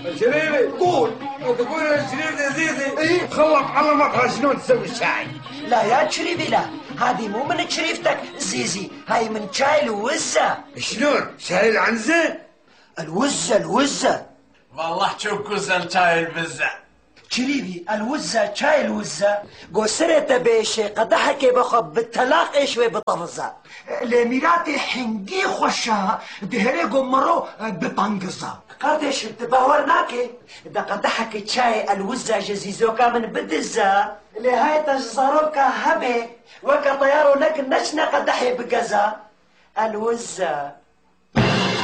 شريفي قول. تقول يا شريف يا زيزي إيه؟ خلص علمك شلون تسوي الشاي. لا يا شريفي لا، هذه مو من شريفتك زيزي، هاي من شاي الوزة. شلون؟ شاي العنزة؟ الوزة والله تشوكوز شاي البزة. شريفي الوزة شاي الوزة قصرت بيش قدحك بخب بالطلاق ايش بطفزة لميراتي حنقي خوشها دهري قمرو ببانقزة قدش بتباورناكي دا قدحك شاي الوزة جزيزوكا من بدزة لهاي تجزروكا هبي وكا طيارو لك نشنا قدحي بقزة الوزة